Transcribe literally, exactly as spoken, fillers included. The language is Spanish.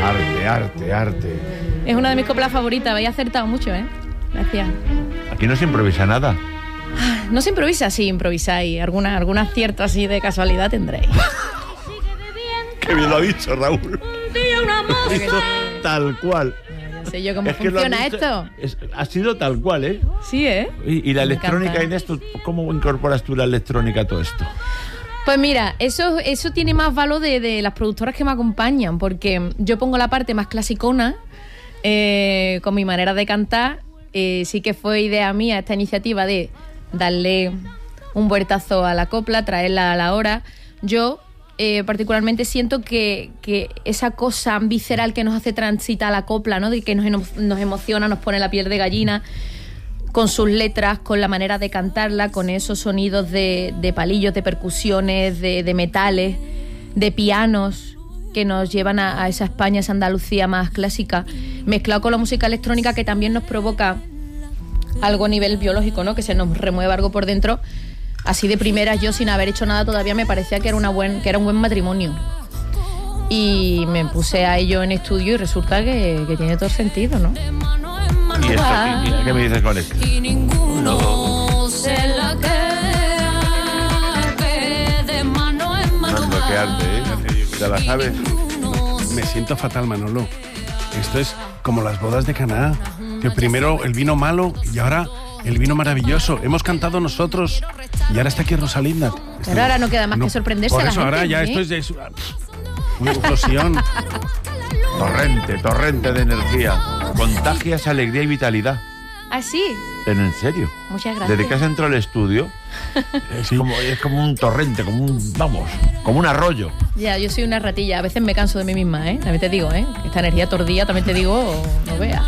Arte, arte, arte. Es una de mis coplas favoritas, habéis acertado mucho, ¿eh? Gracias. Aquí no se improvisa nada. No se improvisa, sí, improvisáis. Alguna, algún acierto así de casualidad tendréis. Qué bien lo ha dicho, Raúl. Un día una mosca. Tal cual. No sé yo cómo Es que lo has funciona dicho, esto. es- ha sido tal cual, ¿eh? Sí, ¿eh? Y, y la Me electrónica, encanta. Inés, ¿tú ¿cómo incorporas tú la electrónica a todo esto? Pues mira, eso, eso tiene más valor de, de las productoras que me acompañan, porque yo pongo la parte más clasicona, eh, con mi manera de cantar. Eh, sí que fue idea mía esta iniciativa de darle un vueltazo a la copla, traerla a la hora. Yo eh, particularmente siento que, que esa cosa visceral que nos hace transitar la copla, ¿no? De que nos, eno- nos emociona, nos pone la piel de gallina, con sus letras, con la manera de cantarla, con esos sonidos de, de palillos, de percusiones, de, de metales, de pianos que nos llevan a, a esa España, esa Andalucía más clásica, mezclado con la música electrónica que también nos provoca algo a nivel biológico, ¿no? Que se nos remueva algo por dentro. Así de primeras, yo sin haber hecho nada todavía me parecía que era, una buen, que era un buen matrimonio. Y me puse a ello en estudio y resulta que, que tiene todo el sentido, ¿no? ¿Y esto, y- y- qué me dices con esto? Y ninguno se la queda, que de mano en mano Mando, qué arte, ¿eh? ¿Te la sabes? Me siento fatal, Manolo. Esto es como las bodas de Caná, que primero el vino malo y ahora el vino maravilloso. Hemos cantado nosotros y ahora está aquí Rosalinda. Pero ahora no queda más que sorprenderse Por a la eso ahora gente, ya ¿eh? esto es, es una explosión. Torrente, torrente de energía. Contagias alegría y vitalidad. ¿Ah, sí? Pero en serio. Muchas gracias. Desde que has entrado al estudio, es, como, es como un torrente, como un, vamos, como un arroyo. Ya, yo soy una ratilla. A veces me canso de mí misma, ¿eh? También te digo, ¿eh? Esta energía tordía, también te digo, no veas.